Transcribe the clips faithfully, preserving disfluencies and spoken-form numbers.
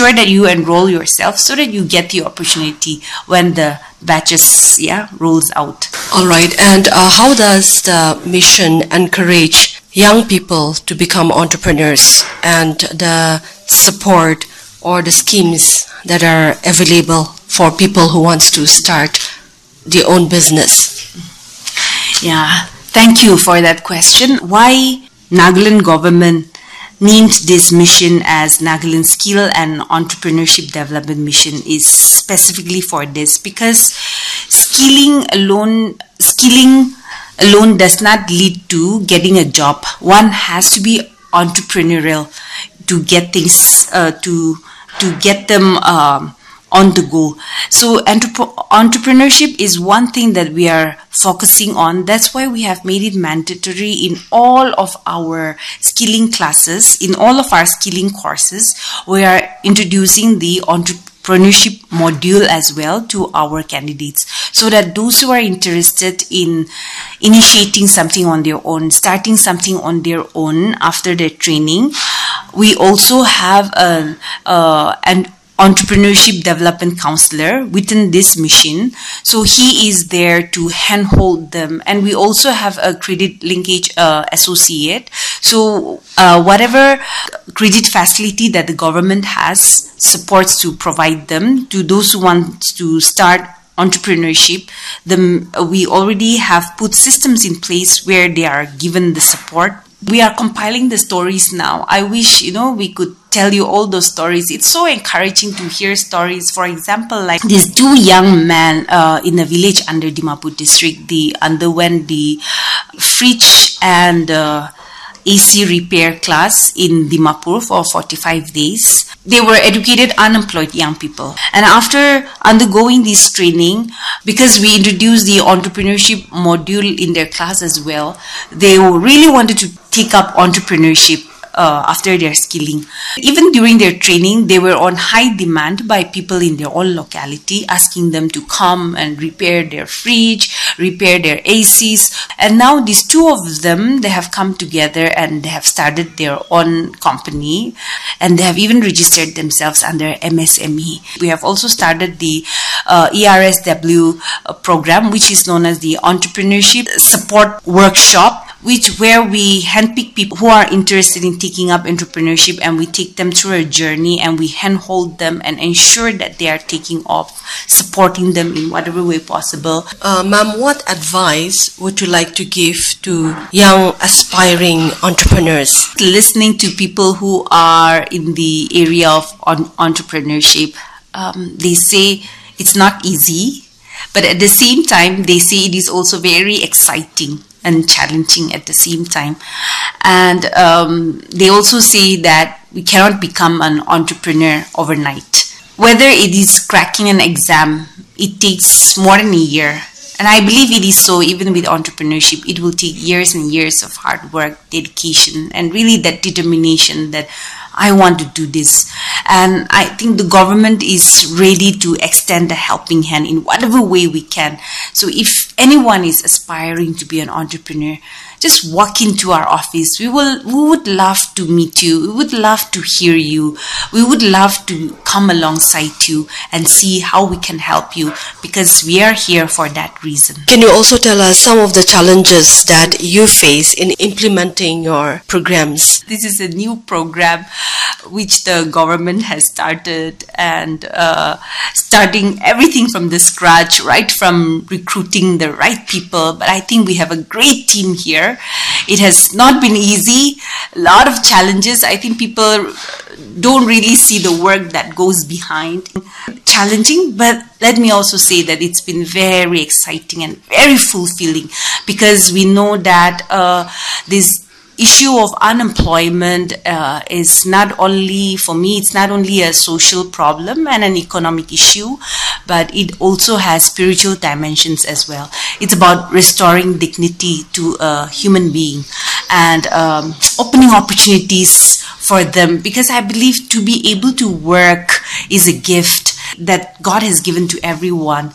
ensure that you enroll yourself so that you get the opportunity when the batches yeah rolls out. All right. And uh, how does the mission encourage young people to become entrepreneurs, and the support or the schemes that are available for people who wants to start their own business? Yeah, thank you for that question. Why Nagaland government named this mission as Nagaland Skill and Entrepreneurship Development Mission is specifically for this, because skilling alone, skilling alone does not lead to getting a job. One has to be entrepreneurial to get things, uh, to to get them um, on the go. So entrep- entrepreneurship is one thing that we are focusing on. That's why we have made it mandatory in all of our skilling classes, in all of our skilling courses. We are introducing the entrepreneurship module as well to our candidates, so that those who are interested in initiating something on their own, starting something on their own after their training, we also have a, uh, an entrepreneurship development counselor within this mission. So he is there to handhold them. And we also have a credit linkage uh, associate. So uh, whatever credit facility that the government has supports to provide them to those who want to start entrepreneurship. The, we already have put systems in place where they are given the support. We are compiling the stories now. I wish, you know, we could tell you all those stories. It's so encouraging to hear stories. For example, like these two young men uh, in a village under Dimapur district, they underwent the fridge and uh, A C repair class in Dimapur for forty-five days. They were educated, unemployed young people. And after undergoing this training, because we introduced the entrepreneurship module in their class as well, they really wanted to take up entrepreneurship Uh, after their skilling. Even during their training, they were on high demand by people in their own locality, asking them to come and repair their fridge, repair their A Cs. And now these two of them, they have come together and they have started their own company, and they have even registered themselves under M S M E. We have also started the uh, E R S W program, which is known as the Entrepreneurship Support Workshop, which where we handpick people who are interested in taking up entrepreneurship, and we take them through a journey and we handhold them and ensure that they are taking off, supporting them in whatever way possible. Uh, ma'am, what advice would you like to give to young aspiring entrepreneurs? Listening to people who are in the area of on- entrepreneurship, um, they say it's not easy, but at the same time, they say it is also very exciting and challenging at the same time. And um, they also say that we cannot become an entrepreneur overnight. Whether it is cracking an exam, it takes more than a year. And I believe it is so even with entrepreneurship. It will take years and years of hard work, dedication, and really that determination that I want to do this. And I think the government is ready to extend a helping hand in whatever way we can. So if anyone is aspiring to be an entrepreneur, just walk into our office. We will, we would love to meet you. We would love to hear you. We would love to come alongside you and see how we can help you, because we are here for that reason. Can you also tell us some of the challenges that you face in implementing your programs? This is a new program which the government has started, and uh, starting everything from the scratch, right from recruiting the right people. But I think we have a great team here. It has not been easy, a lot of challenges. I think people don't really see the work that goes behind. Challenging, but let me also say that it's been very exciting and very fulfilling, because we know that uh, this issue of unemployment uh, is not only, for me, it's not only a social problem and an economic issue, but it also has spiritual dimensions as well. It's about restoring dignity to a human being and um, opening opportunities for them, because I believe to be able to work is a gift that God has given to everyone.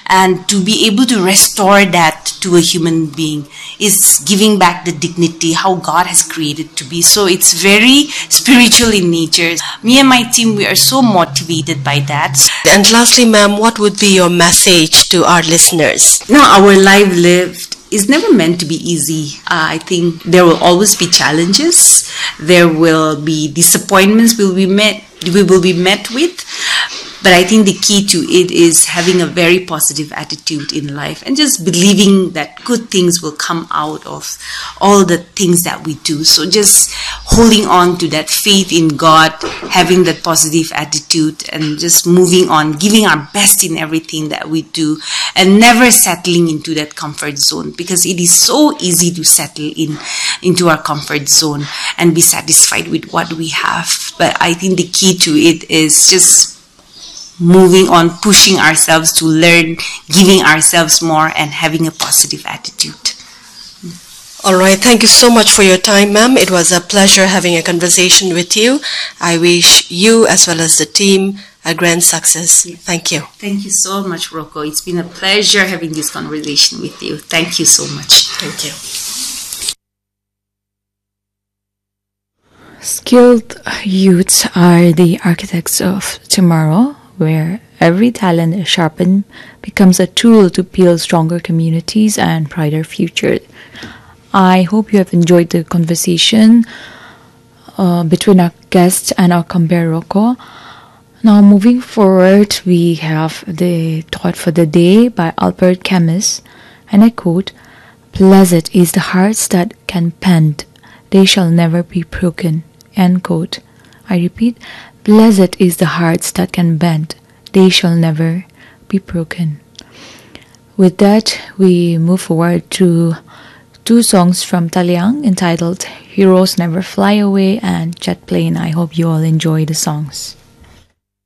And to be able to restore that to a human being is giving back the dignity how God has created to be. So it's very spiritual in nature. Me and my team, we are so motivated by that. And lastly, ma'am, what would be your message to our listeners? Now, our life lived is never meant to be easy. Uh, I think there will always be challenges. There will be disappointments we'll be met, we will be met with. But I think the key to it is having a very positive attitude in life and just believing that good things will come out of all the things that we do. So just holding on to that faith in God, having that positive attitude and just moving on, giving our best in everything that we do and never settling into that comfort zone, because it is so easy to settle in into our comfort zone and be satisfied with what we have. But I think the key to it is just moving on, pushing ourselves to learn, giving ourselves more, and having a positive attitude. All right. Thank you so much for your time, ma'am. It was a pleasure having a conversation with you. I wish you as well as the team a grand success. Yes. Thank you. Thank you so much, Rocco. It's been a pleasure having this conversation with you. Thank you so much. Thank you. Skilled youths are the architects of tomorrow, where every talent sharpened becomes a tool to build stronger communities and brighter futures. I hope you have enjoyed the conversation uh, between our guest and our compare Rocco. Now, moving forward, we have the thought for the day by Albert Camus, and I quote, "Blessed is the hearts that can bend, they shall never be broken." End quote. I repeat, blessed is the hearts that can bend, they shall never be broken. With that, we move forward to two songs from Taliang entitled Heroes Never Fly Away and Jet Plane. I hope you all enjoy the songs.